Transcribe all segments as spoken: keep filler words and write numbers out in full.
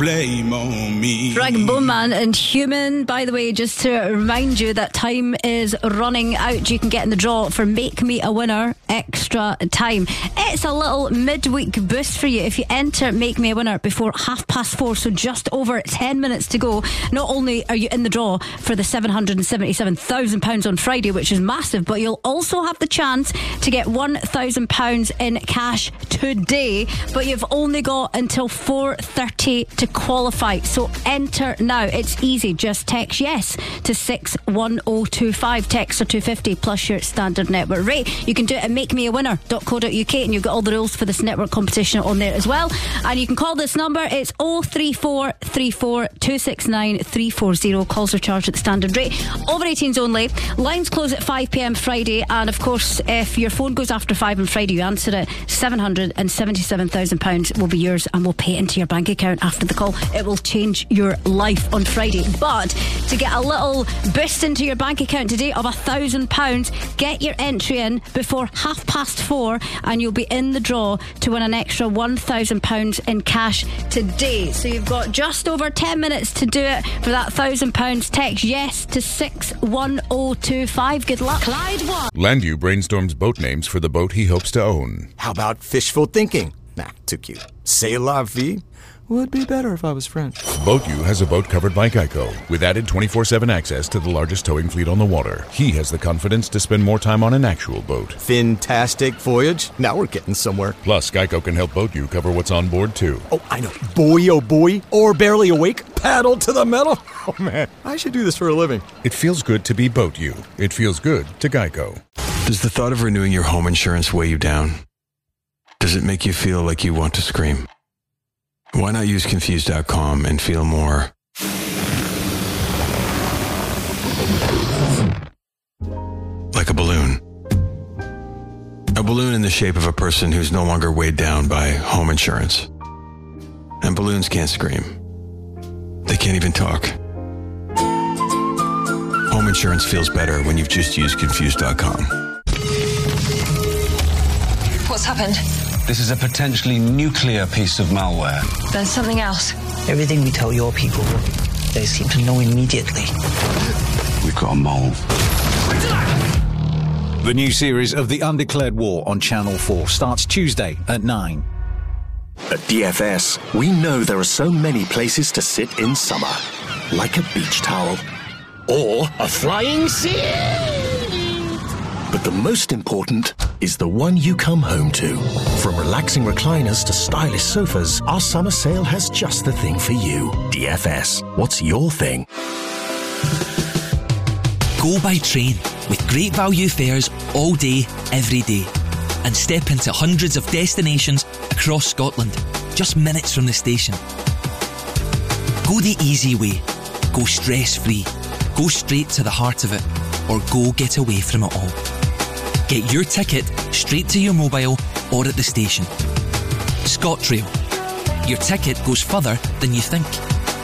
Blame on me. Dragon Bone Man and Human. By the way, just to remind you that time is running out. You can get in the draw for Make Me a Winner Extra Time. It's a little midweek boost for you if you enter Make Me a Winner before half past four, so just over ten minutes to go. Not only are you in the draw for the seven hundred seventy-seven thousand pounds on Friday, which is massive, but you'll also have the chance to get one thousand pounds in cash today. But you've only got until four thirty to qualify, so enter now. It's easy. Just text yes to six one oh two five. Text or two fifty plus your standard network rate. You can do it at make me a winner dot co dot uk, and you've got all the rules for this network competition on there as well. And you can call this number. It's oh three four three four two six nine three four zero. Calls are charged at the standard rate. Over eighteens only. Lines close at five p.m. Friday, and of course if your phone goes after five on Friday, you answer it, seven hundred seventy-seven thousand pounds will be yours, and we'll pay it into your bank account after the call. It will change your life on Friday. But to get a little boost into your bank account today of a thousand pounds, get your entry in before half past four, and you'll be in the draw to win an extra one thousand pounds in cash today. So you've got just over ten minutes to do it for that thousand pounds. Text yes to six one oh two five. Good luck. Clyde One. Landu brainstorms boat names for the boat he hopes to own. How about fishful thinking? Nah, too cute. C'est la vie would be better if I was French. BoatU has a boat covered by Geico with added twenty-four seven access to the largest towing fleet on the water. He has the confidence to spend more time on an actual boat. Fantastic voyage. Now we're getting somewhere. Plus, Geico can help BoatU cover what's on board too. Oh, I know. Boy, oh boy. Or barely awake. Paddle to the metal. Oh man, I should do this for a living. It feels good to be BoatU. It feels good to Geico. Does the thought of renewing your home insurance weigh you down? Does it make you feel like you want to scream? Why not use Confused dot com and feel more like a balloon? A balloon in the shape of a person who's no longer weighed down by home insurance. And balloons can't scream. They can't even talk. Home insurance feels better when you've just used Confused dot com. What's happened? This is a potentially nuclear piece of malware. There's something else. Everything we tell your people, they seem to know immediately. We've got a mole. The new series of The Undeclared War on Channel four starts Tuesday at nine. At D F S, we know there are so many places to sit in summer. Like a beach towel. Or a flying seal. But the most important is the one you come home to. From relaxing recliners to stylish sofas, our summer sale has just the thing for you. D F S, what's your thing? Go by train with great value fares all day, every day. And step into hundreds of destinations across Scotland, just minutes from the station. Go the easy way. Go stress-free. Go straight to the heart of it. Or go get away from it all. Get your ticket straight to your mobile or at the station. ScotRail. Your ticket goes further than you think.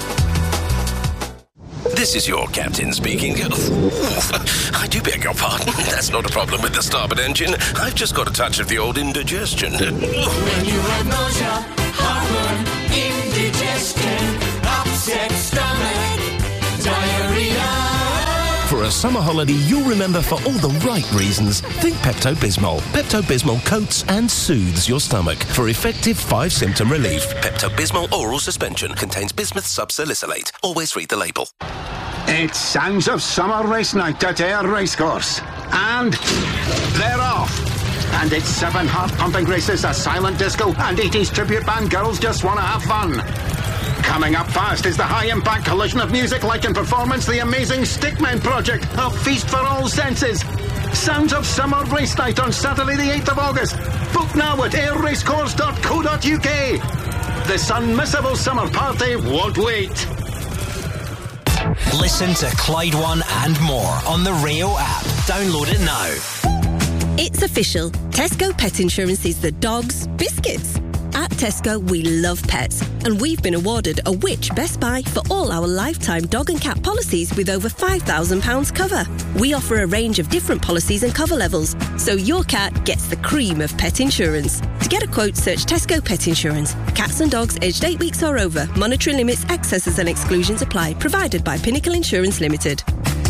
This is your captain speaking. I do beg your pardon. That's not a problem with the starboard engine. I've just got a touch of the old indigestion. When you have nausea, heartburn, indigestion, upset stomach, diarrhea. For a summer holiday you'll remember for all the right reasons, think Pepto-Bismol. Pepto-Bismol coats and soothes your stomach for effective five-symptom relief. Pepto-Bismol oral suspension contains bismuth subsalicylate. Always read the label. It's Sounds of Summer Race Night at Ayr Racecourse. And they're off. And it's seven heart-pumping races, a silent disco, and eighties tribute band Girls Just Wanna Have Fun. Coming up fast is the high-impact collision of music, light and performance, the amazing Stickmen Project, a feast for all senses. Sounds of Summer Race Night on Saturday the eighth of August. Book now at ayr racecourse dot co dot uk. This unmissable summer party won't wait. Listen to Clyde One and more on the Rio app. Download it now. It's official. Tesco Pet Insurance is the dog's biscuits. At Tesco, we love pets, and we've been awarded a Which Best Buy for all our lifetime dog and cat policies with over five thousand pounds cover. We offer a range of different policies and cover levels, so your cat gets the cream of pet insurance. To get a quote, search Tesco Pet Insurance. Cats and dogs aged eight weeks or over. Monetary limits, excesses and exclusions apply. Provided by Pinnacle Insurance Limited.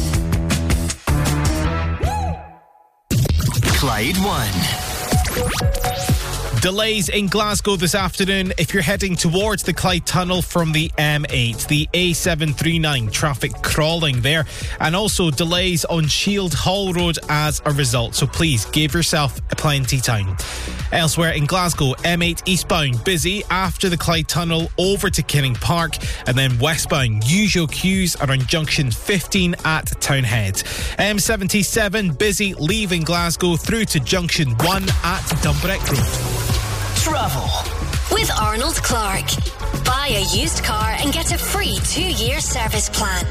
Clyde One. Delays in Glasgow this afternoon if you're heading towards the Clyde Tunnel from the M eight. The A seven thirty-nine, traffic crawling there. And also delays on Shield Hall Road as a result. So please give yourself plenty time. Elsewhere in Glasgow, M eight eastbound busy after the Clyde Tunnel over to Kinning Park, and then westbound usual queues around junction fifteen at Townhead. M seventy-seven busy leaving Glasgow through to junction one at Dumbreck Road. Travel with Arnold Clark. Buy a used car and get a free two-year service plan.